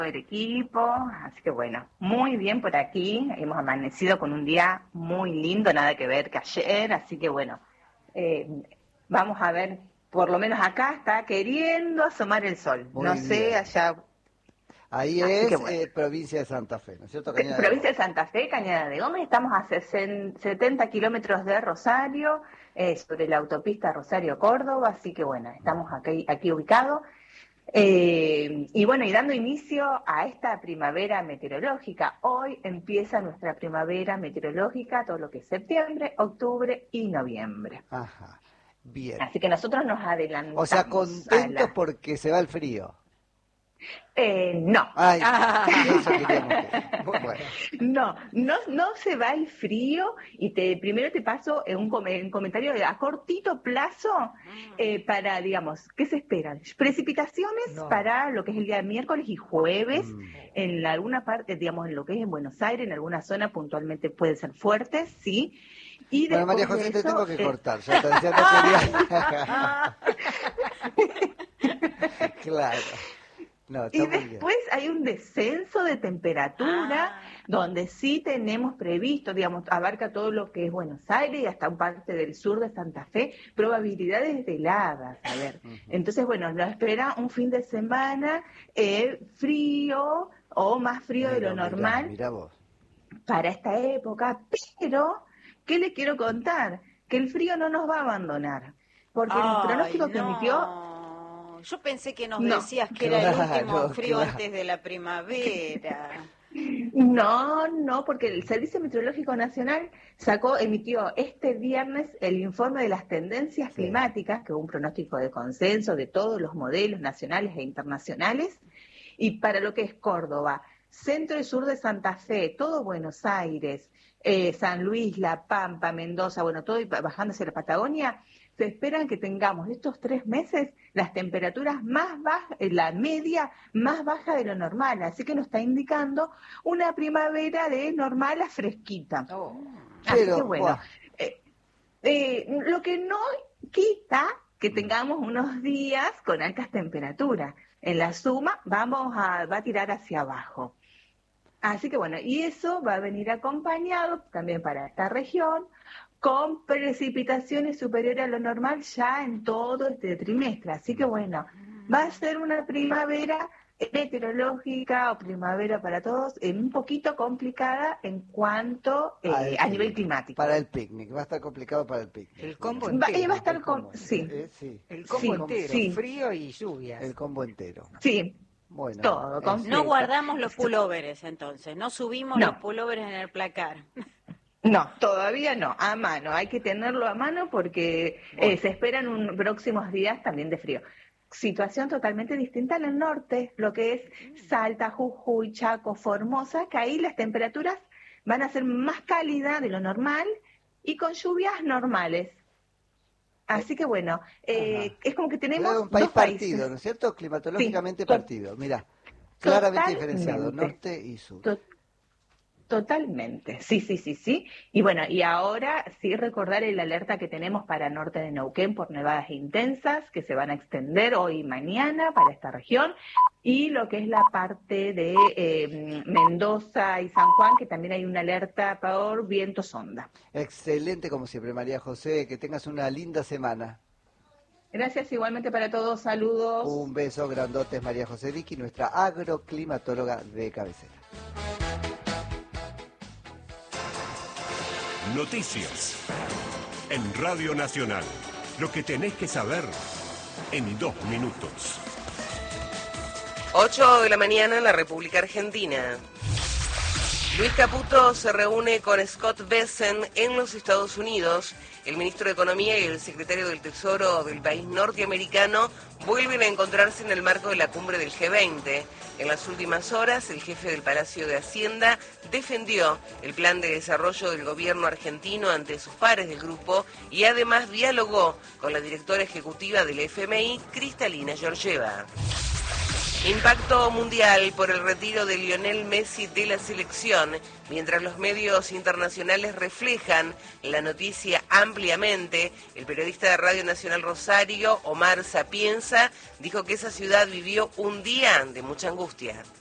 el equipo, así que bueno, muy bien por aquí, hemos amanecido con un día muy lindo, nada que ver que ayer, así que bueno, vamos a ver, por lo menos acá está queriendo asomar el sol, Muy no bien. sé allá. Ahí Así es que bueno. provincia de Santa Fe, ¿no es cierto? Cañada de Provincia de Gómez. Santa Fe, Cañada de Gómez, estamos a 70 kilómetros de Rosario, sobre la autopista Rosario-Córdoba, así que bueno, estamos aquí ubicados. Y bueno, y dando inicio a esta primavera meteorológica. Hoy empieza nuestra primavera meteorológica, todo lo que es septiembre, octubre y noviembre. Ajá, bien. Así que nosotros nos O sea, adelantamos a contentos la... porque se va el frío. No. Ay, eso queríamos ver. Bueno. No se va el frío y primero te paso un comentario a cortito plazo para, digamos, ¿qué se esperan? Precipitaciones para lo que es el día de miércoles y jueves, en alguna parte, digamos, en lo que es en Buenos Aires, en alguna zona puntualmente pueden ser fuertes, sí. Y Bueno, María después José, de te eso, tengo que cortar. Ya te decía, no quería. Claro. No, está y muy bien. después hay un descenso de temperatura donde sí tenemos previsto, digamos, abarca todo lo que es Buenos Aires y hasta un parte del sur de Santa Fe, probabilidades de heladas, a ver. Entonces, bueno, nos espera un fin de semana frío o más frío de lo normal Mirá vos. para esta época, pero, ¿qué le quiero contar? Que el frío no nos va a abandonar, porque el pronóstico que emitió... Yo pensé que nos No. decías que era el último frío Claro. antes de la primavera. No, porque el Servicio Meteorológico Nacional emitió este viernes el informe de las tendencias climáticas, que es un pronóstico de consenso de todos los modelos nacionales e internacionales, y para lo que es Córdoba, centro y sur de Santa Fe, todo Buenos Aires, San Luis, La Pampa, Mendoza, bueno, todo y bajando hacia la Patagonia, se esperan que tengamos estos 3 meses las temperaturas más bajas, la media más baja de lo normal, así que nos está indicando una primavera de normal a fresquita. Así que bueno, lo que no quita que tengamos unos días con altas temperaturas. En la suma va a tirar hacia abajo. Así que bueno, y eso va a venir acompañado también para esta región con precipitaciones superiores a lo normal ya en todo este trimestre. Así que bueno, va a ser una primavera meteorológica o primavera para todos un poquito complicada en cuanto a nivel climático. Para el picnic, va a estar complicado para el picnic. El combo entero. Va a estar sí. El combo entero, sí. Frío y lluvias. El combo entero. Sí. Bueno, todo completo. No guardamos los pulóveres entonces, no subimos los pulóveres en el placar. No, todavía no, a mano, hay que tenerlo a mano porque se esperan próximos días también de frío. Situación totalmente distinta en el norte, lo que es Salta, Jujuy, Chaco, Formosa, que ahí las temperaturas van a ser más cálidas de lo normal y con lluvias normales. Así que bueno, es como que tenemos un país dos países. partido, ¿no es cierto? Climatológicamente partido, mirá, claramente diferenciado, norte y sur. Totalmente, sí. Y bueno, y ahora sí recordar el alerta que tenemos para norte de Neuquén por nevadas intensas que se van a extender hoy y mañana para esta región, y lo que es la parte de Mendoza y San Juan, que también hay una alerta por viento sonda. Excelente como siempre, María José, que tengas una linda semana. Gracias igualmente para todos, saludos. Un beso grandote, María José Diqui, nuestra agroclimatóloga de cabecera. Noticias en Radio Nacional. Lo que tenés que saber en 2 minutos. 8 de la mañana en la República Argentina. Luis Caputo se reúne con Scott Bessent en los Estados Unidos. El ministro de Economía y el secretario del Tesoro del país norteamericano vuelven a encontrarse en el marco de la cumbre del G20. En las últimas horas, el jefe del Palacio de Hacienda defendió el plan de desarrollo del gobierno argentino ante sus pares del grupo y además dialogó con la directora ejecutiva del FMI, Cristalina Georgieva. Impacto mundial por el retiro de Lionel Messi de la selección, mientras los medios internacionales reflejan la noticia ampliamente. El periodista de Radio Nacional Rosario, Omar Sapienza, dijo que esa ciudad vivió un día de mucha angustia.